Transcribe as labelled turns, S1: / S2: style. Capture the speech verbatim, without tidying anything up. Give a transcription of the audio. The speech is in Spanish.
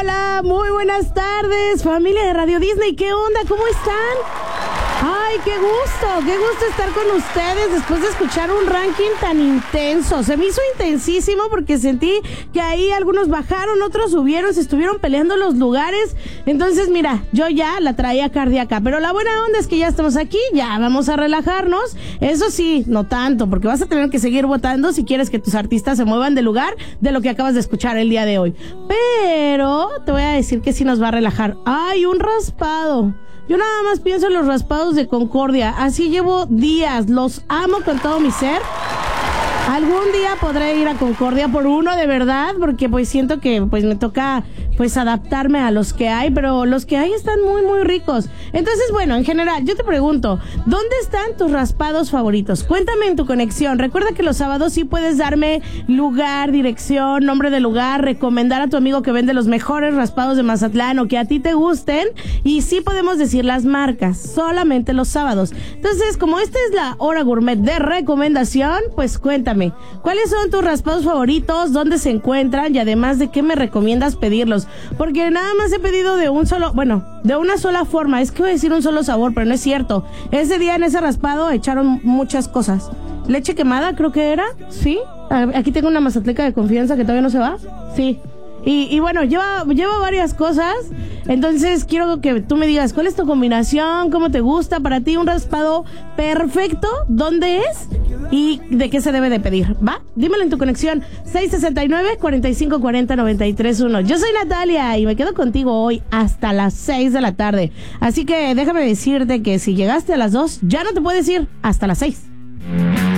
S1: Hola, muy buenas tardes, familia de Radio Disney. ¿Qué onda? ¿Cómo están? Ay, qué gusto, qué gusto estar con ustedes después de escuchar un ranking tan intenso. Se me hizo intensísimo porque sentí que ahí algunos bajaron, otros subieron, se estuvieron peleando los lugares. Entonces, mira, yo ya la traía cardíaca, pero la buena onda es que ya estamos aquí, ya vamos a relajarnos. Eso sí, no tanto, porque vas a tener que seguir votando si quieres que tus artistas se muevan de lugar de lo que acabas de escuchar el día de hoy. Pero te voy a decir que sí nos va a relajar. Ay, un raspado. Yo nada más pienso en los raspados de Concordia. Así llevo días. Los amo con todo mi ser. Algún día podré ir a Concordia por uno de verdad, porque pues siento que pues me toca pues adaptarme a los que hay, pero los que hay están muy muy ricos. Entonces, bueno, en general, yo te pregunto, ¿dónde están tus raspados favoritos? Cuéntame en tu conexión. Recuerda que los sábados sí puedes darme lugar, dirección, nombre de lugar, recomendar a tu amigo que vende los mejores raspados de Mazatlán o que a ti te gusten, y sí podemos decir las marcas, solamente los sábados. Entonces, como esta es la hora gourmet de recomendación, pues cuéntame, ¿cuáles son tus raspados favoritos? ¿Dónde se encuentran? Y además, ¿de qué me recomiendas pedirlos? Porque nada más he pedido de un solo, bueno, de una sola forma. Es que voy a decir un solo sabor, pero no es cierto. Ese día en ese raspado echaron muchas cosas. Leche quemada, creo que era, ¿sí? Aquí tengo una mazatleca de confianza que todavía no se va. Sí. Y, y bueno, lleva, lleva varias cosas. Entonces quiero que tú me digas cuál es tu combinación, cómo te gusta para ti un raspado perfecto, dónde es y de qué se debe de pedir, ¿va? Dímelo en tu conexión seis sesenta y nueve, cuarenta y cinco cuarenta, noventa y tres uno. Yo soy Natalia y me quedo contigo hoy hasta las seis de la tarde. Así que déjame decirte que si llegaste a las dos, ya no te puedes ir hasta las seis.